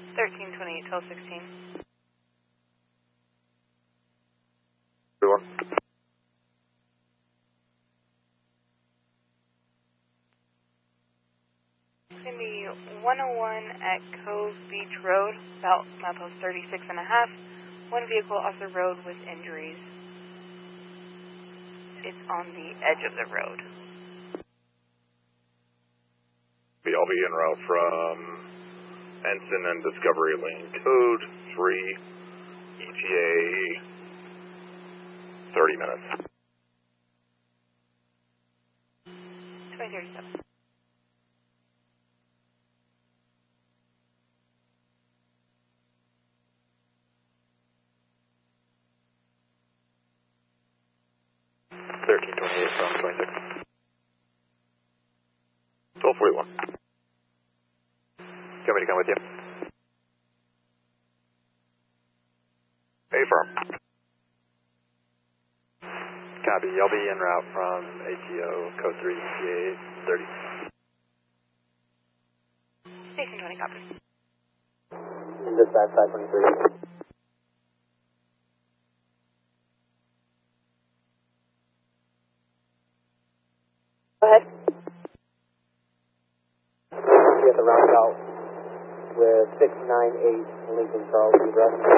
1328, 1216. Everyone. It's going to be 101 at Cove Beach Road, about milepost 36 and a half. One vehicle off the road with injuries. It's on the edge of the road. I'll be en route from Ensign and Discovery Lane. Code 3, ETA 30 minutes. 2037. From 26. 1241. You want me to come with you? A-firm. Copy. I'll be en route from ATO, code 3, ETA 30. Station 20, copy. Dispatch 523. Go ahead. We have the roundabout with 698 Lincoln Charles address.